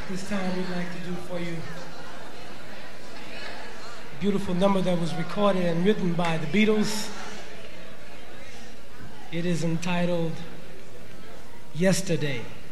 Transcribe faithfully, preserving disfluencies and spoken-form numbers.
This time we'd like to do for you a beautiful number that was recorded and written by the Beatles. It is entitled Yesterday.